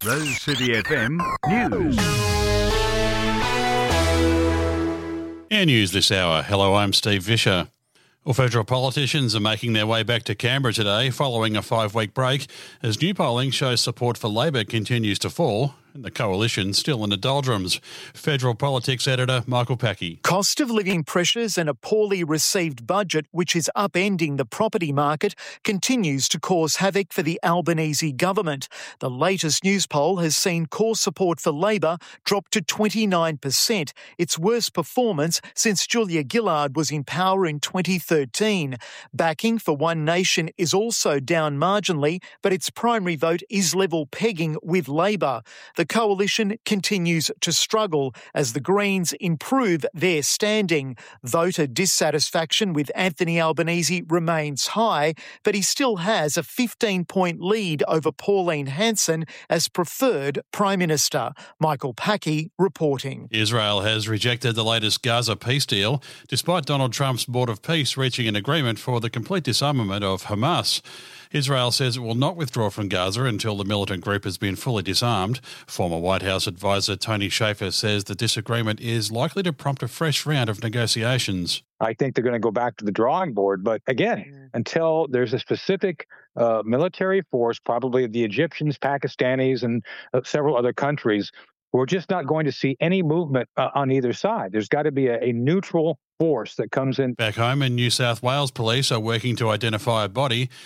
Rose City FM News. Air News this hour. Hello, I'm Steve Vischer. Well, federal politicians are making their way back to Canberra today following a 5-week break as new polling shows support for Labor continues to fall and the coalition still in the doldrums. Federal politics editor Michael Packey. Cost of living pressures and a poorly received budget, which is upending the property market, continues to cause havoc for the Albanese government. The latest news poll has seen core support for Labor drop to 29%, its worst performance since Julia Gillard was in power in 2013. Backing for One Nation is also down marginally, but its primary vote is level pegging with Labor. The coalition continues to struggle as the Greens improve their standing. Voter dissatisfaction with Anthony Albanese remains high, but he still has a 15-point lead over Pauline Hanson as preferred Prime Minister. Michael Packey reporting. Israel has rejected the latest Gaza peace deal, despite Donald Trump's Board of Peace reaching an agreement for the complete disarmament of Hamas. Israel says it will not withdraw from Gaza until the militant group has been fully disarmed. Former White House advisor Tony Shaffer says the disagreement is likely to prompt a fresh round of negotiations. I think they're going to go back to the drawing board. But again, until there's a specific military force, probably the Egyptians, Pakistanis, and several other countries, we're just not going to see any movement on either side. There's got to be a neutral force that comes in. Back home in New South Wales, police are working to identify a body